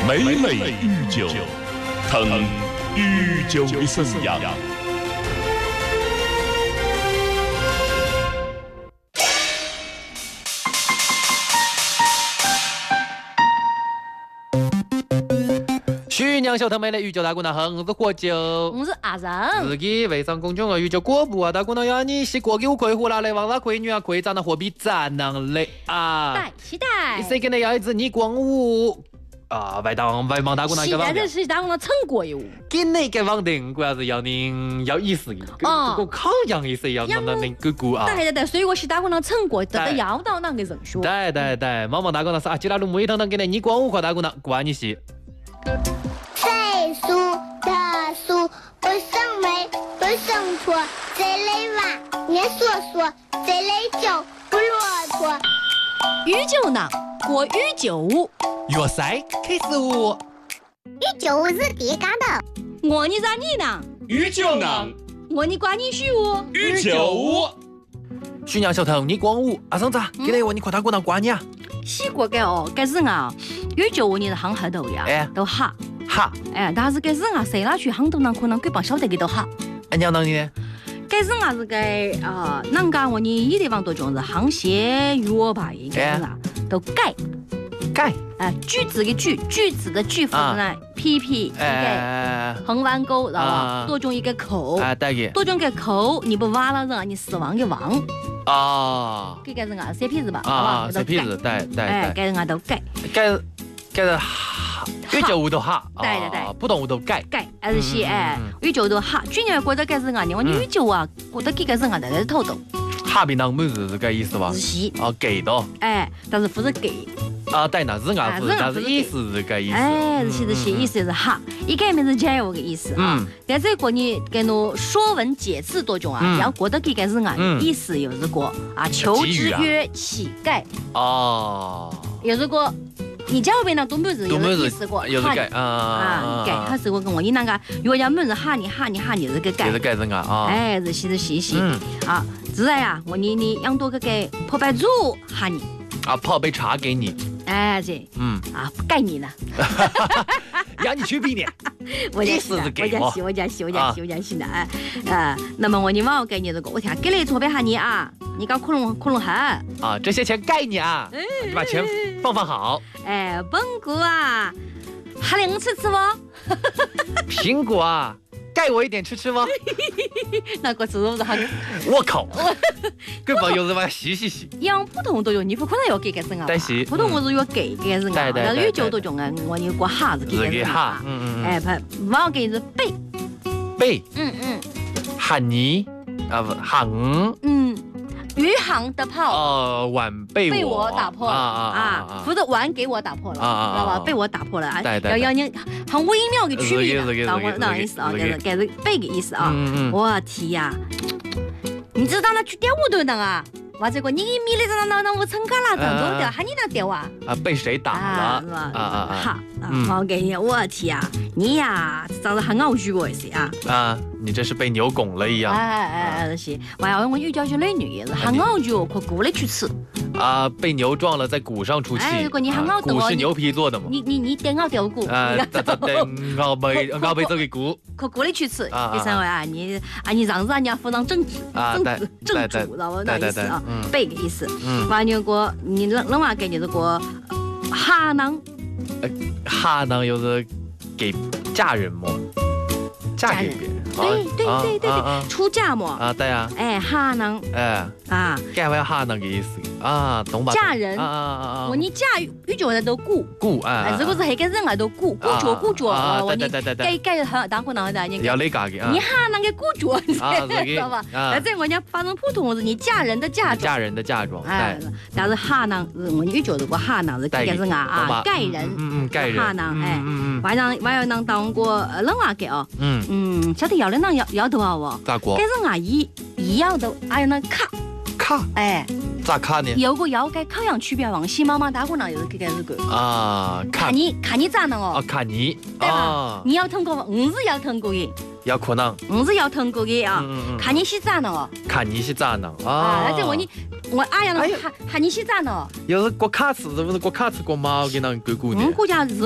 美美与酒，腾与酒的生涯。 徐娘小腾美的宇宙大姑娘哼，我是喝酒， 我是阿仁。 自己微商公众号宇宙果不啊，大姑娘要你是过给我可以胡拿来，往那可以女啊，可以长得货币赞能力啊！ 待期待。 谁给你要一支逆光舞啊？外忙大姑娘现在这是大姑娘成果哟。 给你个网定，主要是要您要意思，跟个考样意思要那个股啊。 对，所以我是大姑娘成果得要到那个人说。 对，忙大姑娘是啊，吉拉路木一堂堂给你逆光舞和大姑娘关你系。 岁数特殊，不生美，不生错，这类娃念说说，这类酒不啰嗦。 御酒囊过御酒舞， 粤赛开始舞。 御酒舞是第干的。 我你咋你呢？ 御酒囊， 我你关你许舞。 御酒舞。 徐娘小腾逆光舞，阿嫂子，给你问你和大姑娘关你啊？ 西过个哦，该人啊，御酒舞你是行黑头呀，都哈。 哈， 但是该人啊，谁拿去杭州呢？可能鬼帮晓得给都哈。 你要当你呢？ 该人啊是该啷个我你一地方都种是行协约吧？应该是啊，都改。句子的句子的句法呢？批一个横弯钩，知道吧？多种一个口，多种个口，你不挖了人，你死亡的亡。 啊， 给人啊，CP 字吧？ 啊，CP 字，对， 该人啊都改。 御酒舞都哈， 对， 不懂舞都改， 还是些御酒都哈。去年觉得该人啊，我御酒啊，觉得给该人啊在头头。 哈比当妹子是个意思吧？ 是哦，给的。 但是不是给。 啊，对，那是俺是，但是意思是个意思。 是意思是哈，一个名是加油的意思啊。但这个你给侬说文解字多种啊，要觉得给该是俺意思有这个啊，求之曰乞丐。 哦。 有这个。你家后边那东北人有意思过， 有是改改，他是我跟我你那个，如果要么人哈你是个改， 是改人啊， 是啊，自然呀，我你养多个给泡杯煮哈你， 泡杯茶给你， 盖你呢， 让你去比呢， 我家洗的，那么我你往我给你这个，我听给了错别哈你啊。你搞恐龙汉啊！这些钱盖你啊！你把钱放好。 本姑啊，还能吃不？ 苹果啊，盖我一点吃不？ 那个是不是很？ 我靠！根本有人把洗。 养普通都有，你不可能要给个人啊。 但是普通我是要给人啊，但是有酒都种啊，我你过哈子给人啊。不，我给是背。 喊你啊不喊余杭的炮碗被我打破了不是碗给我打破了，知道吧？被我打破了要你含微妙的区别的，那意思啊，该是背的意思啊。我天呀，你知道那去点我都能啊？哇，这个你米的那我成干了，等多的，还你那点啊？ 被谁打了？ 是吧？哈，我给你，我天呀，你呀，长得很傲虚我是啊。 你这是被牛拱了一样。 是。我又叫起美女，很傲虚，可鼓励去吃。 被牛撞了，在鼓上出气。鼓是牛皮做的嘛？ 你点我掉鼓。 熬被这个鼓。 可鼓励去吃。第三位啊，你让人家扶上正主，知道不？那意思啊，背的意思。完了过，你另外给你这个哈囊。 哈囊又是给嫁人么？嫁给别人。 对，出嫁么？ 对呀。 哈囊。 该会哈囊的意思懂吧？ 嫁人我你嫁御酒的都顾这个是黑个人啊都顾脚，对，该当过那的你要那个你哈那个顾脚，知道吧？但是我家发成普通是你嫁人的嫁妆，但是哈囊是我御酒的个哈囊是该人啊盖人， 盖人哈囊晚上能当过人话给晓得要的能要多少不？ 咋过？ 该人啊一要的还有那卡， 咋卡呢？ 有个要该考样区别往西妈妈打过呢，又是这个看你咋弄哦？ 看你对吧？你要通过，是要通过的， 要可能， 是要通过的啊。看你是咋弄哦？ 看你是咋弄而且我呀，看你是咋弄？ 要是过卡次，是不是过卡次过毛给那个姑娘？ 我们国家是。